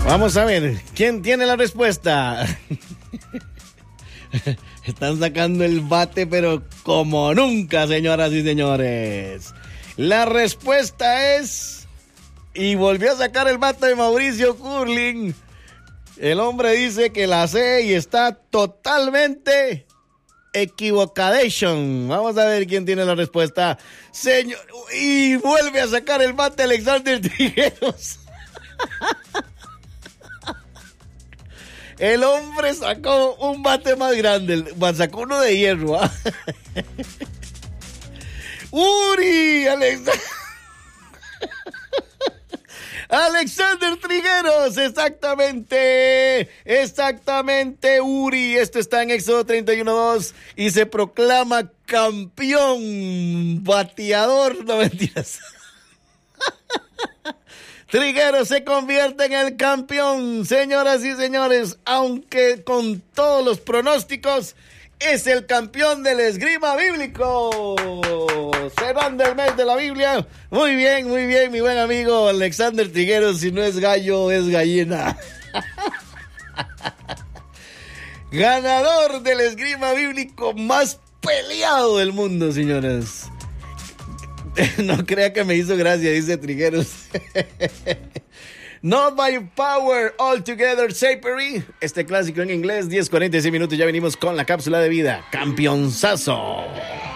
Vamos a ver, ¿quién tiene la respuesta? Están sacando el bate, pero como nunca, señoras y señores. La respuesta es... Y volvió a sacar el bate de Mauricio Curling. El hombre dice que la C y está totalmente equivocadation. Vamos a ver quién tiene la respuesta. Señor, y vuelve a sacar el bate Alexander Trigueros. El hombre sacó un bate más grande, sacó uno de hierro. ¿Ah? Uri, Alexander Trigueros, exactamente, Uri. Esto está en Éxodo 31:2 y se proclama campeón, bateador, no mentiras. Trigueros se convierte en el campeón, señoras y señores, aunque con todos los pronósticos, es el campeón del esgrima bíblico. Cerrando el mes de la Biblia. Muy bien, mi buen amigo Alexander Trigueros. Si no es gallo, es gallina. Ganador del esgrima bíblico más peleado del mundo, señoras. No crea que me hizo gracia, dice Trigueros. Not by power, all together, Sapery. Este clásico en inglés, 10:46 minutos. Ya venimos con la cápsula de vida. Campeonzazo.